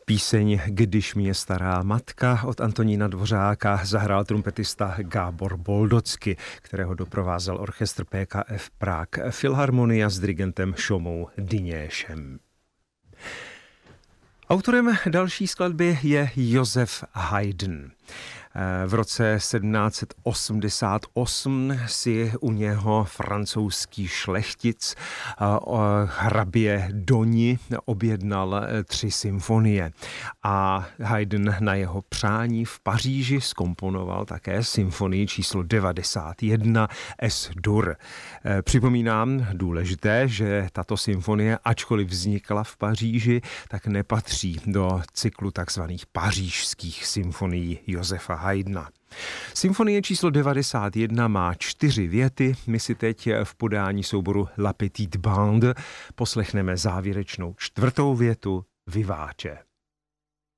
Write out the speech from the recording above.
Píseň Když mě stará matka od Antonína Dvořáka zahrál trumpetista Gábor Boldocky, kterého doprovázel orchestr PKF Prague Filharmonia s dirigentem Šomou Dyněšem. Autorem další skladby je Josef Haydn. V roce 1788 si u něho francouzský šlechtic hrabě Doni objednal 3 symfonie a Haydn na jeho přání v Paříži zkomponoval také symfonii číslo 91 Es-Dur. Připomínám důležité, že tato symfonie, ačkoliv vznikla v Paříži, tak nepatří do cyklu takzvaných pařížských symfonií Josefa Haydna. Symfonie číslo 91 má 4 věty. My si teď v podání souboru La Petite Bande poslechneme závěrečnou 4. větu Vivace.